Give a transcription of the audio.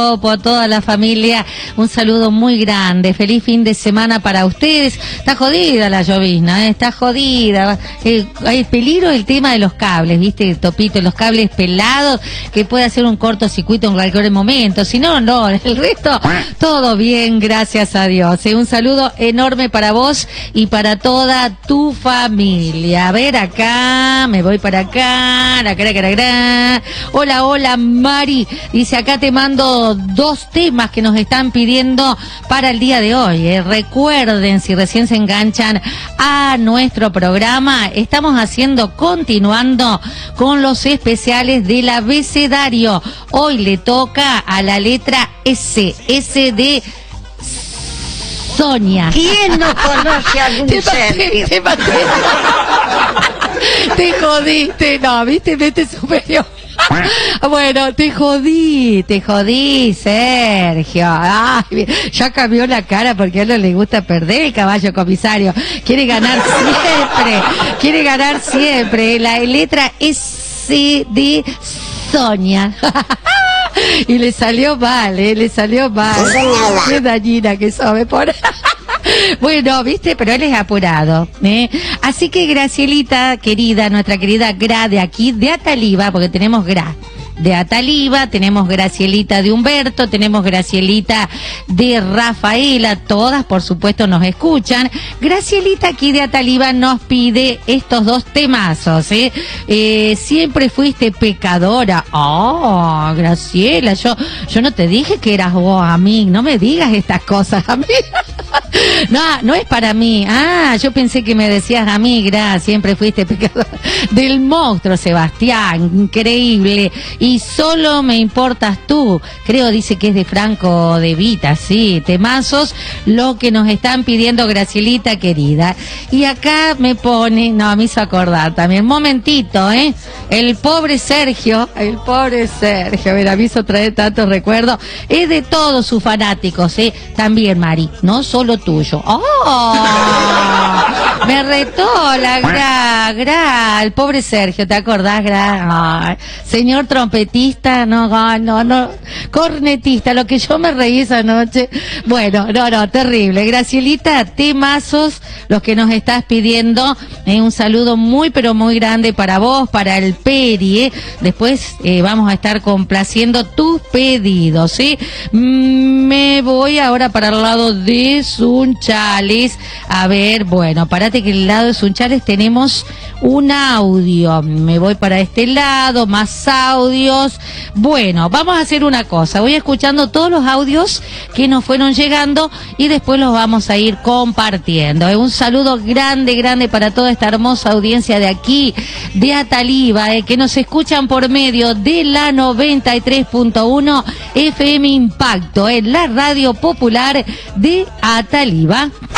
por toda la familia, un saludo muy grande, feliz fin de semana para ustedes. Está jodida la llovizna, está jodida, hay peligro el tema de los cables, viste, Topito, los cables pelados, que puede hacer un cortocircuito en cualquier momento, si no, no, el resto, todo bien, gracias a Dios. Un saludo enorme para vos y para toda tu familia. A ver acá, me voy para acá, hola, hola Mari, dice acá te mando 2 temas que nos están pidiendo para el día de hoy. Recuerden, si recién se enganchan a nuestro programa, estamos continuando con los especiales del abecedario. Hoy le toca a la letra S, S de Sonia. ¿Quién no conoce a algún Sergio? Te jodiste, no, viste, vete superior. Bueno, te jodí, Sergio. Ay, ya cambió la cara porque a él no le gusta perder el caballo comisario. Quiere ganar siempre. La letra S de Sonia. Y le salió mal, Qué dañina que soy por... Bueno, viste, pero él es apurado, Así que Gracielita, querida, nuestra querida Gra de aquí, de Ataliva, porque tenemos Gra de Ataliva, tenemos Gracielita de Humberto, tenemos Gracielita de Rafaela, todas por supuesto nos escuchan. Gracielita aquí de Ataliva nos pide estos 2 temazos, siempre fuiste pecadora. Oh, Graciela, yo no te dije que eras vos a mí, no me digas estas cosas a mí. No es para mí. Yo pensé que me decías a mí, Gra, siempre fuiste pecadora. Del monstruo Sebastián, increíble. Y solo me importas tú. Creo, dice que es de Franco de Vita, sí. Temazos, lo que nos están pidiendo, Gracielita querida. Y acá me pone, me hizo acordar también, momentito, el pobre Sergio, mira, me hizo traer tantos recuerdos. Es de todos sus fanáticos, también, Mari, no solo tuyo. ¡Oh! Me retó la Gra, el pobre Sergio, ¿te acordás, Gra? Ay, señor trompetista, no, cornetista, lo que yo me reí esa noche. Bueno, terrible. Gracielita, temazos, los que nos estás pidiendo, un saludo muy, pero muy grande para vos, para el Peri, Después vamos a estar complaciendo tus pedidos, Me voy ahora para el lado de Sunchales. A ver, bueno, parate que el lado de Sunchales tenemos un audio. Me voy para este lado, más audios. Bueno, vamos a hacer una cosa. Voy escuchando todos los audios que nos fueron llegando y después los vamos a ir compartiendo. Un saludo grande para toda esta hermosa audiencia de aquí, de Ataliva, que nos escuchan por medio de la 93.1 FM Impacto, la radio popular de Ataliva.